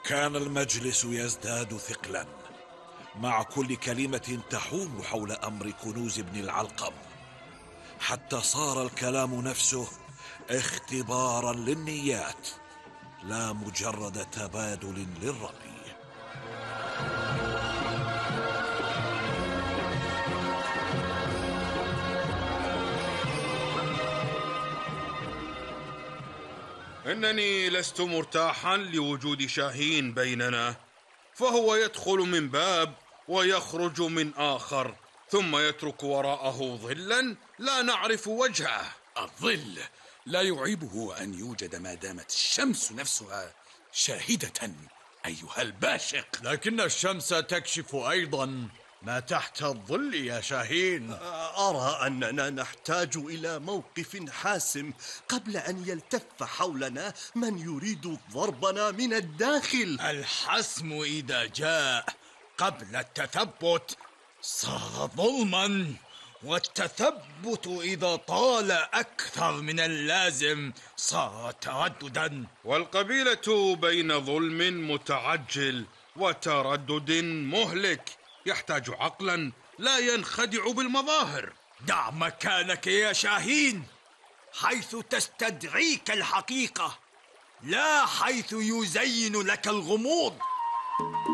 كان المجلس يزداد ثقلا مع كل كلمة تحوم حول أمر كنوز ابن العلقم، حتى صار الكلام نفسه اختبارا للنيات لا مجرد تبادل للرأي. إنني لست مرتاحا لوجود شاهين بيننا، فهو يدخل من باب ويخرج من آخر، ثم يترك وراءه ظلا لا نعرف وجهه. الظل لا يعيبه أن يوجد ما دامت الشمس نفسها شاهدة أيها الباشق. لكن الشمس تكشف أيضا ما تحت الظل يا شاهين. أرى أننا نحتاج إلى موقف حاسم قبل أن يلتف حولنا من يريد ضربنا من الداخل. الحسم إذا جاء قبل التثبت صار ظلما، والتثبت إذا طال أكثر من اللازم صار ترددا. والقبيلة بين ظلم متعجل وتردد مهلك، يحتاج عقلا لا ينخدع بالمظاهر. دع مكانك يا شاهين حيث تستدعيك الحقيقة، لا حيث يزين لك الغموض.